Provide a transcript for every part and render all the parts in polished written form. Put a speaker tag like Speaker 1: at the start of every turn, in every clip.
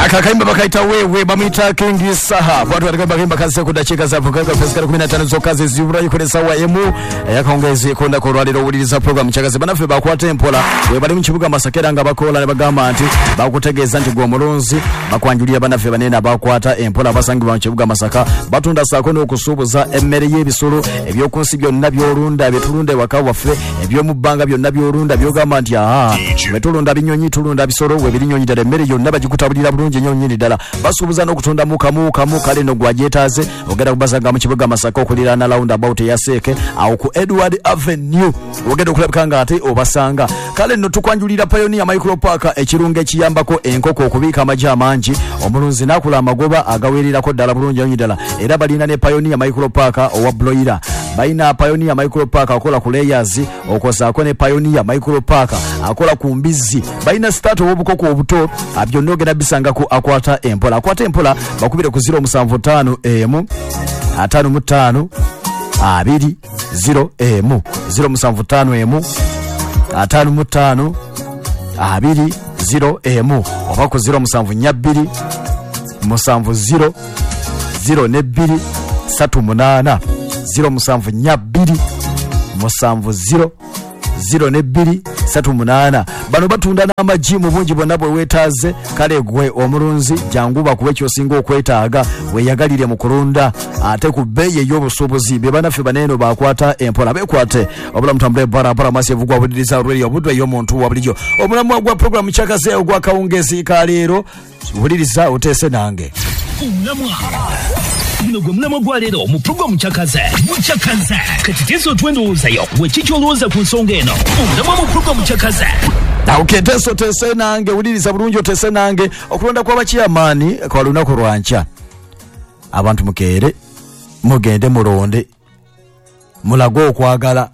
Speaker 1: Akakaimba bakaita wewe bamita King Saha watu watakaimba kazi kudachika za programu pesa 15 zo kazi zibura yikore sawa emu yakaongeze konda ko rwaliro wuliriza program chakazi banafe bakwata empola we bali mu kibuga Masakera nga bakola ne bagamba anti bakutegeeza nti gwo mulunzi bakwanjulira banafe banene bakwata empola basangibwa mu kibuga Masaka batunda sako ne okusubuza emmere y'ebisolo ebyokunsi byonna byolunda betulunda waka waffe ebyo mubanga byonna byolunda byogamba anti betulunda binyonyi tulunda bisolo we binyonyi dala emmere yonna bagikutabulira bulungi nnyo nyini dala basubuza n'okutunda mukamu kale no gwajetaze ogenda kubasanga mu kibuga Masaka okulira na round about yaseke au ku Edward Avenue ogenda okulabikanga ate obasanga kale no tukwanjulira Pioneer Micro Park ekirunge kiyambako enkoko okubika amaji amangi omulunzi nakula amagoba agawerirako dala bulungi nnyo dala era balina ne Pioneer Micro Park owa Bloira baina Pioneer Micro Park akola ku layers okosaako ne Pioneer Micro Park akola ku mbizi baina start obukoko obuto abyonno ogenda bisanga ku akwata empola bakubire ku 075 emu 55 20 0 075 emu 55 20 0 oba ku 072 70 0 ne 2 38 072 70 0 ne 2 38 bano batunda n'amaji mu bungi bonna bwe wetaze kale gwe omulunzi janguba kuba kyosinga okwetaaga weyagalire mu kulunda ate ku beye y'obusubuzi be banafe baneno bakwata empola bekwate obula mutambule barabara masevugwa budiriza radio budwe y'omuntu wa bulijjo omulamu gwa program chakaze ogwa kawungezi kalero budiriza otese nange
Speaker 2: Mnamo gwa lero mu program chakaze katiteso twendoza yo wechicholoza ku nsonga eno mnamo mu program chakaze
Speaker 1: Dauketeso tese nange udiriza bulungi otese nange okulonda kwa bachiamani kwa lunako rwancha abantu mukere mugende mulonde mulago okwagala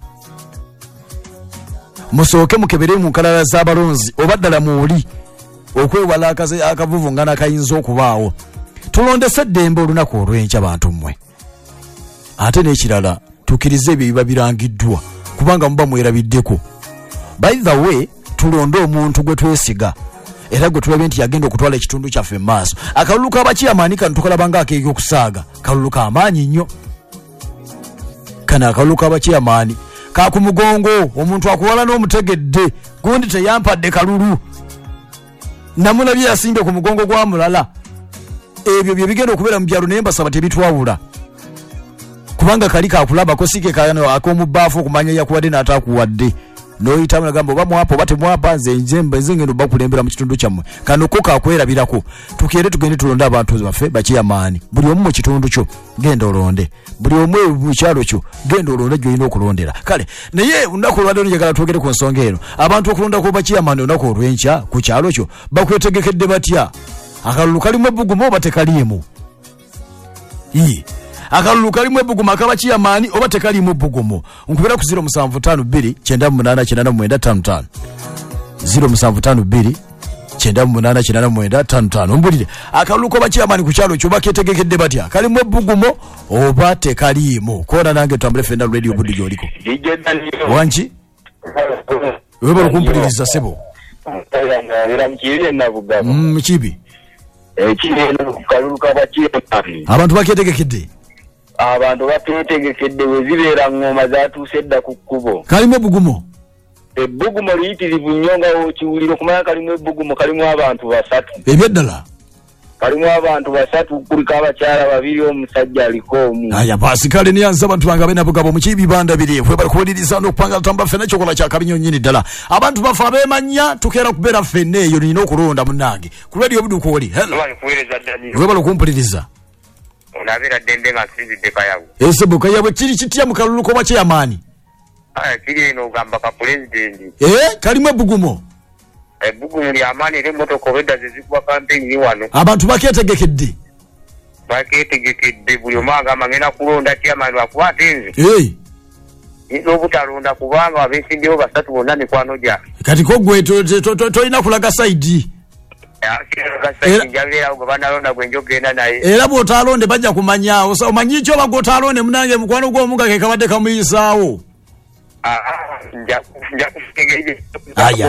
Speaker 1: musoke mukebere mu kalala z'abalonzi obaddala muuli okwewala akaze akavuvu ngana kayinzo okubaawo tulonde seddembe olunako olwencha bantu mmwe ate n'ekirala tukirize ebyo biba birangiddwa kubanga muba mwerabiddeko by the way tulonde omuntu gwe twesiga era gwe tulabe nti yagenda okutwala ekitundu kyaffe maaso akalulu k'abakyamaani kano tukalabanga akeeka okusaaga kalulu k'amaanyi nnyo kana akalulu k'abakyamaani kaku mugongo omuntu akuwala n'omutegedde gundi teyampadde kalulu namulabye yasimbye ku mugongo gwa mulala ebyo bye bigenda okubeera mu byalo naye mbasaba tebitwawula kubanga kali kakulabako sike kano ak'omubaafu okumanya yakuwadde n'ataakuwadde noyitamu nagamba oba mwapo bate mwapa nze ngendo bakulembera mu kitundu kyammwe kano ko kakwerabirako tukere tugende tulonda abantu baffe bakyamaani buli omu mu kitundu kyo genda olonde buli omu mu kyalo kyo genda olonde gy'olina okulondera kale naye olunaku olwadde njagala twogere ku nsonga eno abantu okulonda ku bakyamaani olunaku olw'enkya ku kyalo kyo bakwetegekedde batya akalulu kalimu ebbugumu oba tekaliimu akalulu kalimu ebbugumu akabakiyamaani oba tekaliimu ebbugumu nkubera ku 075 2 075 2 mbulire akalulu k'abakiyamaani ku kyalo kyo baketegekedde batya kalimu ebbugumu oba tekaliimu koona nange tambule fenda radio budde gy'oliko wanki webala okumpuliriza sebo kibi abantu baketegekedde
Speaker 3: abantu bategekedde wezibeera ngoma zatuuse edda ku kkubo
Speaker 1: kalimu ebbugumu
Speaker 3: ebbugumu liyitirivu nnyo nga okiwulira kumanya kalimu ebbugumu kalimu abantu basatu
Speaker 1: ebyeddala
Speaker 3: kalimu abantu basatu kuliko abakyala babiri omusajja aliko omu
Speaker 1: aya basi kale niyanza abantu bange abenabugabo mukibibanda biri fwe bali kuwuliriza n'okupanga tamba ffenna ekyokola kya kabinyo nnyini ddala abantu bafe abeemanya tukeera kubeera ffenna eyo nina okulonda munnange ku radio buduuka oli webala okumpuliriza
Speaker 3: onabeera ddembe nga nsinzidde kayabu
Speaker 1: esebo kayabu kiri kitya mu kalulu k'obakyamaani
Speaker 3: kiri eno ogamba ka pulezidenti
Speaker 1: kalimu ebbugumu
Speaker 3: ebbugumu ly'amaani era emmotoka obedda ze zikuba kampeyini wano
Speaker 1: abantu bakeetegekedde
Speaker 3: buli omu agamba ngenda kulonda kyamaani wakuba ate nze n'obutalonda kubanga abeesimbyewo basatu bonna mikwano gyange
Speaker 1: kati ko gwe tolina kulaga sayidi era bw'otalonde bajja kumanya omanyi ki oba gw'otalonde munange mukwano gw'omuga ke kabadde kamuyisaawo
Speaker 3: aya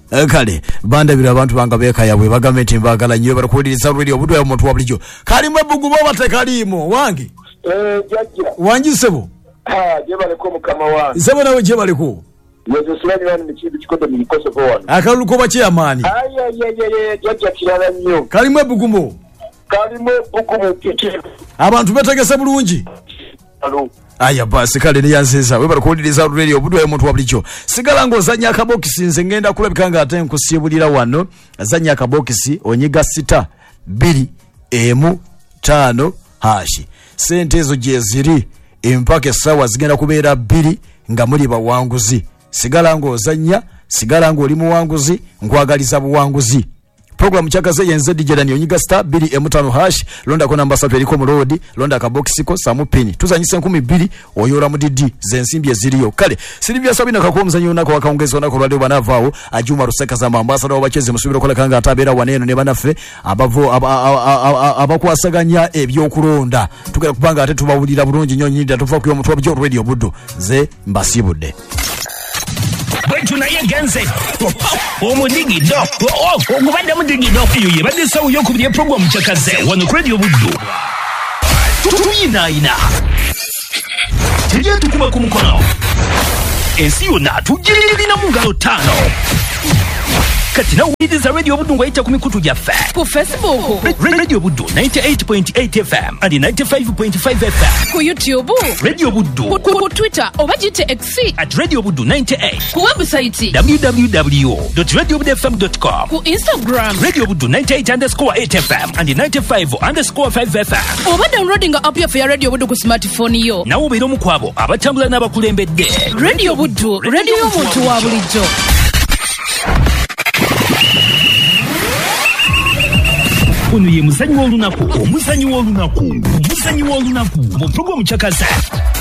Speaker 1: kale bandabira abantu banga beka yabwe bagamenti mbagala nnyo barakuliriza radio budwa ya muntu wabulijo kalimu ebugubo batekalimo wange
Speaker 4: jajja
Speaker 1: wanjisebo
Speaker 4: je baleko mukama wange
Speaker 1: sebo nawe je baleko
Speaker 4: yezo silani wani mikintu kikodo milikoso kwa wano
Speaker 1: akaluko bachi amani
Speaker 4: jajja kirala nnyo
Speaker 1: kalimu ebugumo
Speaker 4: kikiro
Speaker 1: abantu betegese bulungi aya basi kale ne yanzeza we barakuliriza radio budwa ya muntu wabulijo sigala ngozanya akabokisi nze ngenda kulabikanga ate nkusibulira wano azanya akabokisi onyiga 6 2 1 5 hashi sente ezo je ziri empake sawa zigenda kubeera 2 nga muli bawanguzi sigala ngozanya sigala ngoli muwanguzi nkwagaliza buwanguzi program chakaze yenze dijerani onyiga star 2 M5 hash londa ko namba 3 eriko mu road londa ka box ko samu pini tuzanyise 12 oyora mu didi zensimbi eziriyo kale Silvia Sabina kakomuzanyo nako wakaongezwa nako radio banavao ajuma ruseka za ambassador wabacheze musubiro kola kanga atabera waneno ne banafe abavo abakwasaganya ebyokulonda tugera kubanga ate tubawulira bulungi nyonyi ndatufa kuyo mutwa byo radio buddo ze mbasibudde
Speaker 2: Bwetu na yegenze omudigi do ngubanda mudigi do iyo bade sawu yokubye program chakaze wano radio buddu tuyina tuje tukuma kumukono ensiyo na tujirina mungalo 5 kati na ulidiza radio buddu ngwaita kumikutu jafe
Speaker 5: ku Facebook
Speaker 2: radio buddu 98.8 FM and 95.5 FM
Speaker 5: ku YouTube
Speaker 2: radio buddu
Speaker 5: ku Twitter obajite X
Speaker 2: @radio buddu 98
Speaker 5: ku website
Speaker 2: www.radiobuddufm.com
Speaker 5: ku Instagram
Speaker 2: radio buddu 98_8 FM and 95_5 FM
Speaker 5: oba downloading app ya radio buddu ku smartphone yo
Speaker 2: na ubiro mukwabo abatambula n'abakulembedde
Speaker 5: radio buddu radio y'omuntu wa bulijjo
Speaker 2: Ono ye muzanyi w'olunaku mu program chakaze